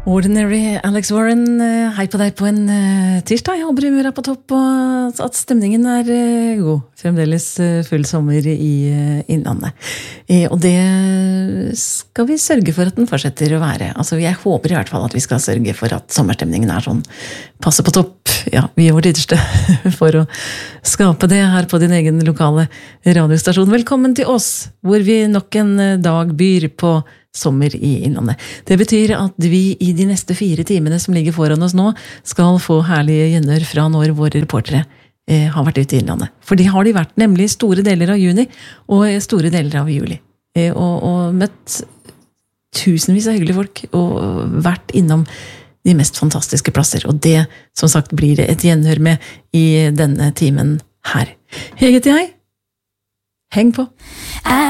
Ordinary Alex Warren, hei på deg på en tirsdag. Jeg håper humøret på topp og at stemningen god. Fremdeles full sommer i Innlandet. Og det skal vi sørge for at den fortsetter å være. Altså, jeg håper i hvert fall at vi skal sørge for at sommerstemningen sånn passe på topp. Ja, vi gjør vårt ytterste for å skape det her på din egen lokale radiostasjon. Velkommen til oss, hvor vi nok en dag byr på sommer i Innlandet. Det betyr at vi i de neste 4 timene som ligger foran oss nå, skal få herlige gjenhør fra når våre reportere har vært ute i Innlandet. For det har de vært nemlig store deler av juni og store deler av juli. Og møtt tusenvis av hyggelige folk og vært innom de mest fantastiske plasser. Og det, som sagt, blir det et gjenhør med i denne timen her. Hege til hei. Heng på!